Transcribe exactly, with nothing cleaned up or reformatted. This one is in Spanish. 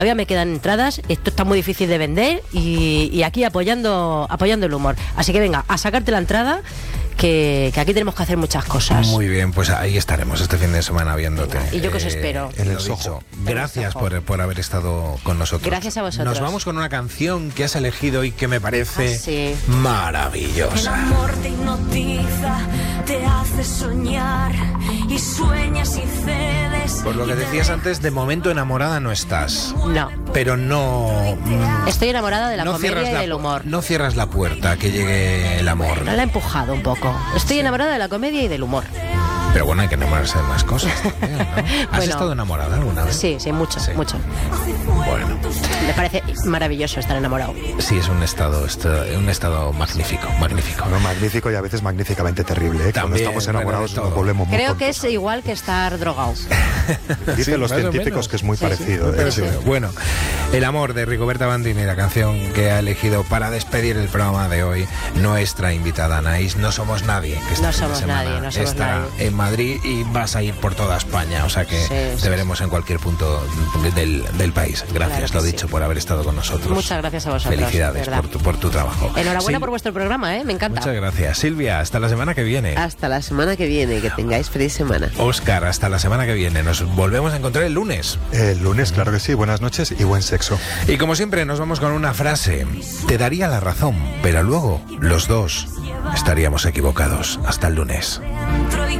Todavía me quedan entradas, esto está muy difícil de vender y, y aquí apoyando apoyando el humor. Así que venga, a sacarte la entrada, que, que aquí tenemos que hacer muchas cosas. Muy bien, pues ahí estaremos este fin de semana viéndote. Venga, y yo que os Eh, espero. En el Soho. Gracias por, por haber estado con nosotros. Gracias a vosotros. Nos vamos con una canción que has elegido y que me parece Ah, sí. maravillosa. El amor te hipnotiza, te hace soñar y sueñas y cedes. Por lo que y te decías dejas antes, de momento enamorada no estás. No, Pero no... mm, estoy enamorada de la no comedia cierras y la del pu- humor. No cierras la puerta a que llegue el amor. La he empujado un poco. Estoy enamorada de la comedia y del humor. Pero bueno, hay que enamorarse de más cosas también, ¿no? ¿Has Bueno. estado enamorada alguna vez? Sí, sí, mucho, Sí. mucho. Bueno, Me parece maravilloso estar enamorado. sí, es un estado, esto- un estado magnífico, magnífico. Bueno, magnífico y a veces magníficamente terrible, ¿eh? Cuando También, estamos enamorados bueno, de nos todo. volvemos muy Creo que tontos. es igual que estar drogado. Dicen Sí, los más o científicos menos. que es muy Sí, sí. parecido. Muy de parecido. hecho. Bueno, El amor de Rigoberta Bandini, la canción que ha elegido para despedir el programa de hoy, nuestra invitada Anaís. No somos nadie. Que este No fin de somos semana nadie, no somos estará nadie. en Madrid y vas a ir por toda España, o sea que Sí, sí, te veremos en cualquier punto del, del país. Gracias, Claro que lo sí. dicho, por haber estado con nosotros. Muchas gracias a vosotros, Felicidades de verdad. por tu, por tu trabajo. Enhorabuena Sil- por vuestro programa, ¿eh? Me encanta. Muchas gracias. Silvia, hasta la semana que viene. Hasta la semana que viene, que tengáis feliz semana. Óscar, hasta la semana que viene. Nos volvemos a encontrar el lunes. El lunes, claro que sí. Buenas noches y buen sexo. Y como siempre nos vamos con una frase. Te daría la razón, pero luego los dos estaríamos equivocados. Hasta el lunes. dentro y